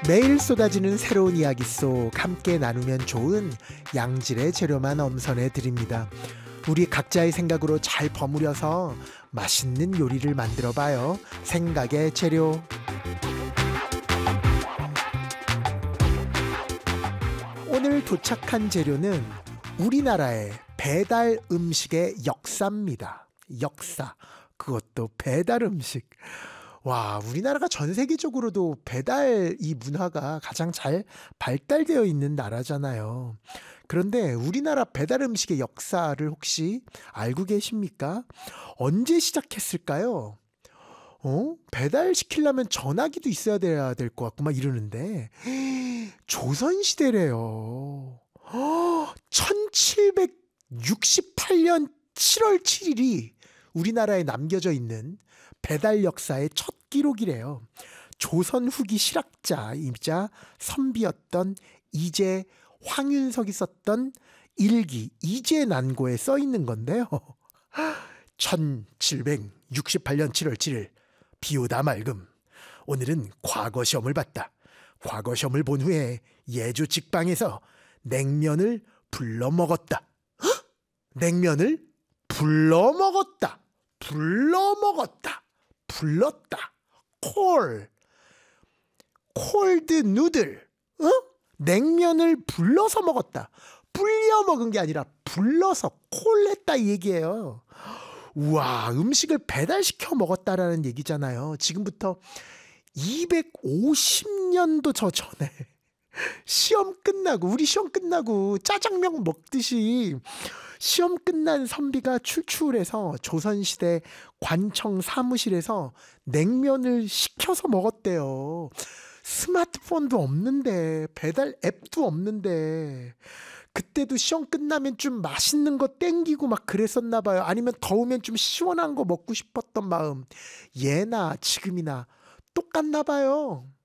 매일 쏟아지는 새로운 이야기 속 함께 나누면 좋은 양질의 재료만 엄선해 드립니다. 우리 각자의 생각으로 잘 버무려서 맛있는 요리를 만들어 봐요. 생각의 재료. 오늘 도착한 재료는 우리나라의 배달 음식의 역사입니다. 역사. 그것도 배달 음식. 와, 우리나라가 전 세계적으로도 배달 이 문화가 가장 잘 발달되어 있는 나라잖아요. 그런데 우리나라 배달 음식의 역사를 혹시 알고 계십니까? 언제 시작했을까요? 배달 시키려면 전화기도 있어야 돼야 될 것 같고 막 이러는데 조선시대래요. 1768년 7월 7일이 우리나라에 남겨져 있는 배달 역사의 첫 기록이래요. 조선 후기 실학자이자 선비였던 이제 황윤석이 썼던 일기 이제난고에 써 있는 건데요. 1768년 7월 7일 비오다 맑음. 오늘은 과거 시험을 봤다. 과거 시험을 본 후에 예주 직방에서 냉면을 불러 먹었다. 냉면을 불러 먹었다. 불러 먹었다. 불렀다. 콜드 누들. 냉면을 불러서 먹었다. 불려 먹은 게 아니라 불러서 콜했다 이 얘기예요. 우와, 음식을 배달시켜 먹었다라는 얘기잖아요. 지금부터 250년도 저 전에 우리 시험 끝나고 짜장면 먹듯이 시험 끝난 선비가 출출해서 조선시대 관청 사무실에서 냉면을 시켜서 먹었대요. 스마트폰도 없는데, 배달 앱도 없는데, 그때도 시험 끝나면 좀 맛있는 거 땡기고 막 그랬었나 봐요. 아니면 더우면 좀 시원한 거 먹고 싶었던 마음. 예나 지금이나 똑같나 봐요.